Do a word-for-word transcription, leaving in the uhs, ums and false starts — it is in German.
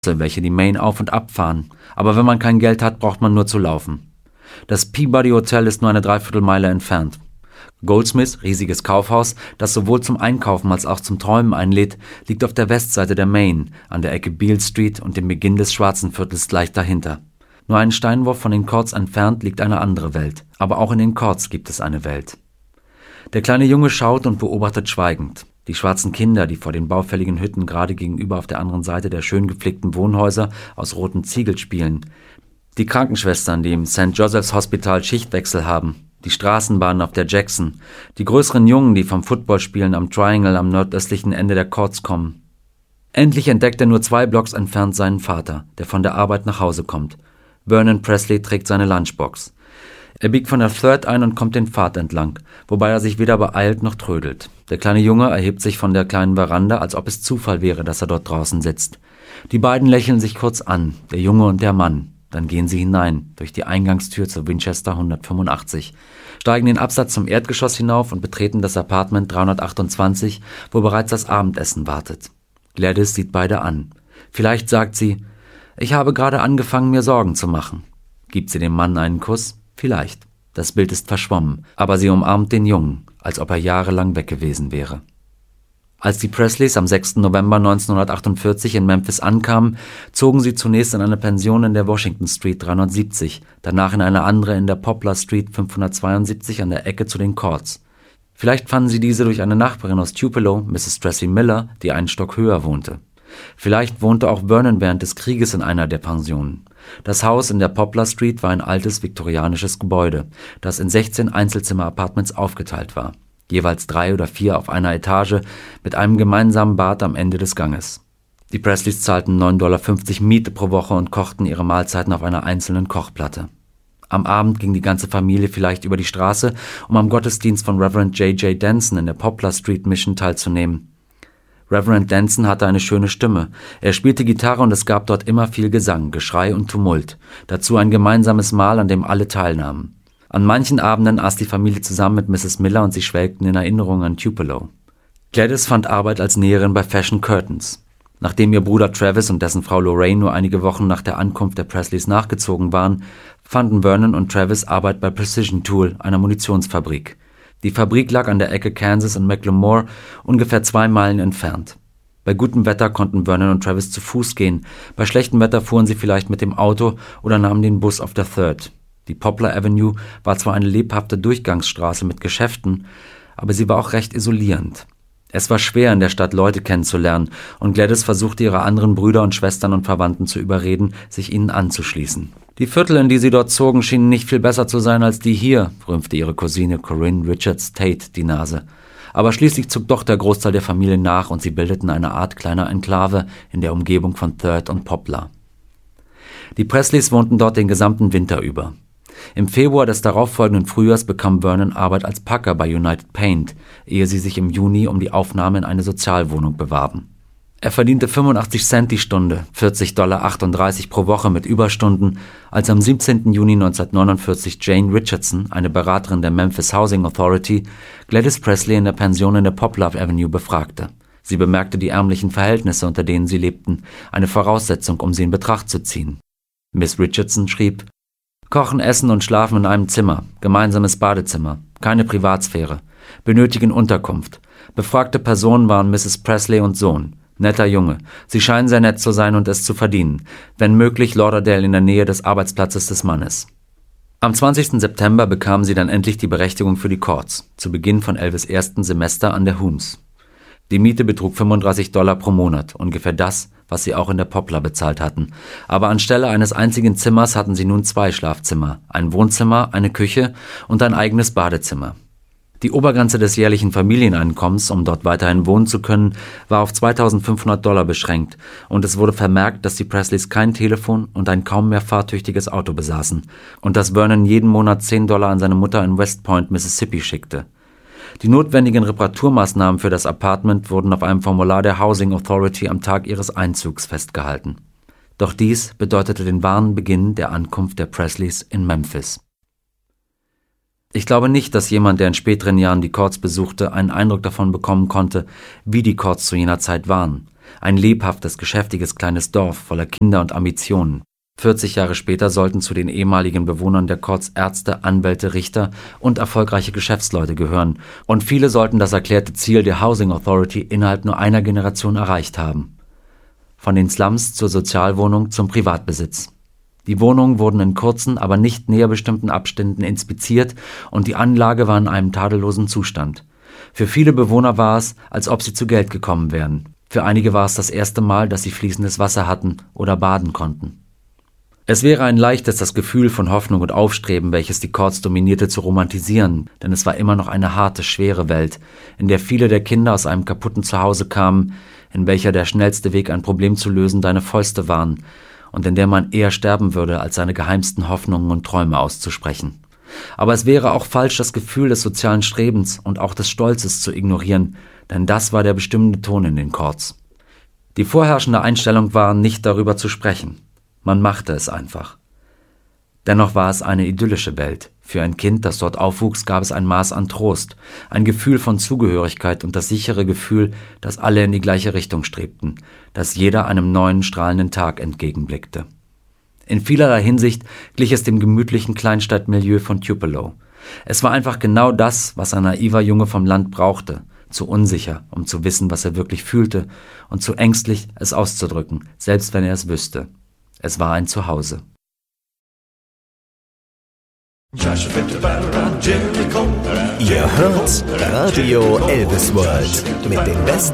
welche die Main auf- und abfahren. Aber wenn man kein Geld hat, braucht man nur zu laufen. Das Peabody Hotel ist nur eine Dreiviertelmeile entfernt. Goldsmiths, riesiges Kaufhaus, das sowohl zum Einkaufen als auch zum Träumen einlädt, liegt auf der Westseite der Main, an der Ecke Beale Street und dem Beginn des Schwarzen Viertels gleich dahinter. Nur einen Steinwurf von den Courts entfernt liegt eine andere Welt. Aber auch in den Courts gibt es eine Welt. Der kleine Junge schaut und beobachtet schweigend. Die schwarzen Kinder, die vor den baufälligen Hütten gerade gegenüber auf der anderen Seite der schön gepflegten Wohnhäuser aus roten Ziegel spielen. Die Krankenschwestern, die im Sankt Joseph's Hospital Schichtwechsel haben. Die Straßenbahnen auf der Jackson. Die größeren Jungen, die vom Footballspielen am Triangle am nordöstlichen Ende der Courts kommen. Endlich entdeckt er nur zwei Blocks entfernt seinen Vater, der von der Arbeit nach Hause kommt. Vernon Presley trägt seine Lunchbox. Er biegt von der Third ein und kommt den Pfad entlang, wobei er sich weder beeilt noch trödelt. Der kleine Junge erhebt sich von der kleinen Veranda, als ob es Zufall wäre, dass er dort draußen sitzt. Die beiden lächeln sich kurz an, der Junge und der Mann. Dann gehen sie hinein, durch die Eingangstür zur Winchester hundertfünfundachtzig, steigen den Absatz zum Erdgeschoss hinauf und betreten das Apartment dreihundertachtundzwanzig, wo bereits das Abendessen wartet. Gladys sieht beide an. Vielleicht sagt sie: »Ich habe gerade angefangen, mir Sorgen zu machen.« Gibt sie dem Mann einen Kuss? Vielleicht. Das Bild ist verschwommen, aber sie umarmt den Jungen, als ob er jahrelang weg gewesen wäre. Als die Presleys am sechsten November neunzehnhundertachtundvierzig in Memphis ankamen, zogen sie zunächst in eine Pension in der Washington Street dreihundertsiebzig, danach in eine andere in der Poplar Street fünfhundertzweiundsiebzig an der Ecke zu den Courts. Vielleicht fanden sie diese durch eine Nachbarin aus Tupelo, Misses Tracy Miller, die einen Stock höher wohnte. Vielleicht wohnte auch Vernon während des Krieges in einer der Pensionen. Das Haus in der Poplar Street war ein altes viktorianisches Gebäude, das in sechzehn Einzelzimmer-Apartments aufgeteilt war. Jeweils drei oder vier auf einer Etage, mit einem gemeinsamen Bad am Ende des Ganges. Die Presleys zahlten neun Dollar fünfzig Miete pro Woche und kochten ihre Mahlzeiten auf einer einzelnen Kochplatte. Am Abend ging die ganze Familie vielleicht über die Straße, um am Gottesdienst von Reverend J J Denson in der Poplar Street Mission teilzunehmen. Reverend Denson hatte eine schöne Stimme. Er spielte Gitarre und es gab dort immer viel Gesang, Geschrei und Tumult. Dazu ein gemeinsames Mahl, an dem alle teilnahmen. An manchen Abenden aß die Familie zusammen mit Misses Miller und sie schwelgten in Erinnerungen an Tupelo. Gladys fand Arbeit als Näherin bei Fashion Curtains. Nachdem ihr Bruder Travis und dessen Frau Lorraine nur einige Wochen nach der Ankunft der Presleys nachgezogen waren, fanden Vernon und Travis Arbeit bei Precision Tool, einer Munitionsfabrik. Die Fabrik lag an der Ecke Kansas und McLemore, ungefähr zwei Meilen entfernt. Bei gutem Wetter konnten Vernon und Travis zu Fuß gehen, bei schlechtem Wetter fuhren sie vielleicht mit dem Auto oder nahmen den Bus auf der Third. Die Poplar Avenue war zwar eine lebhafte Durchgangsstraße mit Geschäften, aber sie war auch recht isolierend. Es war schwer, in der Stadt Leute kennenzulernen, und Gladys versuchte ihre anderen Brüder und Schwestern und Verwandten zu überreden, sich ihnen anzuschließen. Die Viertel, in die sie dort zogen, schienen nicht viel besser zu sein als die hier, rümpfte ihre Cousine Corinne Richards Tate die Nase. Aber schließlich zog doch der Großteil der Familie nach und sie bildeten eine Art kleiner Enklave in der Umgebung von Third und Poplar. Die Presleys wohnten dort den gesamten Winter über. Im Februar des darauffolgenden Frühjahrs bekam Vernon Arbeit als Packer bei United Paint, ehe sie sich im Juni um die Aufnahme in eine Sozialwohnung bewarben. Er verdiente fünfundachtzig Cent die Stunde, vierzig Dollar achtunddreißig pro Woche mit Überstunden, als am siebzehnten Juni neunzehnhundertneunundvierzig Jane Richardson, eine Beraterin der Memphis Housing Authority, Gladys Presley in der Pension in der Poplar Avenue befragte. Sie bemerkte die ärmlichen Verhältnisse, unter denen sie lebten, eine Voraussetzung, um sie in Betracht zu ziehen. Miss Richardson schrieb: Kochen, essen und schlafen in einem Zimmer, gemeinsames Badezimmer, keine Privatsphäre, benötigen Unterkunft. Befragte Personen waren Misses Presley und Sohn. Netter Junge. Sie scheinen sehr nett zu sein und es zu verdienen. Wenn möglich, Lauderdale in der Nähe des Arbeitsplatzes des Mannes. Am zwanzigsten September bekamen sie dann endlich die Berechtigung für die Courts, zu Beginn von Elvis' ersten Semester an der Humes. Die Miete betrug fünfunddreißig Dollar pro Monat, ungefähr das, was sie auch in der Poplar bezahlt hatten. Aber anstelle eines einzigen Zimmers hatten sie nun zwei Schlafzimmer, ein Wohnzimmer, eine Küche und ein eigenes Badezimmer. Die Obergrenze des jährlichen Familieneinkommens, um dort weiterhin wohnen zu können, war auf zweitausendfünfhundert Dollar beschränkt und es wurde vermerkt, dass die Presleys kein Telefon und ein kaum mehr fahrtüchtiges Auto besaßen und dass Vernon jeden Monat zehn Dollar an seine Mutter in West Point, Mississippi schickte. Die notwendigen Reparaturmaßnahmen für das Apartment wurden auf einem Formular der Housing Authority am Tag ihres Einzugs festgehalten. Doch dies bedeutete den wahren Beginn der Ankunft der Presleys in Memphis. Ich glaube nicht, dass jemand, der in späteren Jahren die Courts besuchte, einen Eindruck davon bekommen konnte, wie die Courts zu jener Zeit waren. Ein lebhaftes, geschäftiges kleines Dorf voller Kinder und Ambitionen. vierzig Jahre später sollten zu den ehemaligen Bewohnern der Courts Ärzte, Anwälte, Richter und erfolgreiche Geschäftsleute gehören. Und viele sollten das erklärte Ziel der Housing Authority innerhalb nur einer Generation erreicht haben. Von den Slums zur Sozialwohnung zum Privatbesitz. Die Wohnungen wurden in kurzen, aber nicht näher bestimmten Abständen inspiziert und die Anlage war in einem tadellosen Zustand. Für viele Bewohner war es, als ob sie zu Geld gekommen wären. Für einige war es das erste Mal, dass sie fließendes Wasser hatten oder baden konnten. Es wäre ein leichtes, das Gefühl von Hoffnung und Aufstreben, welches die Courts dominierte, zu romantisieren, denn es war immer noch eine harte, schwere Welt, in der viele der Kinder aus einem kaputten Zuhause kamen, in welcher der schnellste Weg, ein Problem zu lösen, deine Fäuste waren und in der man eher sterben würde, als seine geheimsten Hoffnungen und Träume auszusprechen. Aber es wäre auch falsch, das Gefühl des sozialen Strebens und auch des Stolzes zu ignorieren, denn das war der bestimmende Ton in den Courts. Die vorherrschende Einstellung war, nicht darüber zu sprechen. Man machte es einfach. Dennoch war es eine idyllische Welt. Für ein Kind, das dort aufwuchs, gab es ein Maß an Trost, ein Gefühl von Zugehörigkeit und das sichere Gefühl, dass alle in die gleiche Richtung strebten, dass jeder einem neuen, strahlenden Tag entgegenblickte. In vielerlei Hinsicht glich es dem gemütlichen Kleinstadtmilieu von Tupelo. Es war einfach genau das, was ein naiver Junge vom Land brauchte, zu unsicher, um zu wissen, was er wirklich fühlte, und zu ängstlich, es auszudrücken, selbst wenn er es wüsste. Es war ein Zuhause. Ihr hört Radio Elvis World mit den besten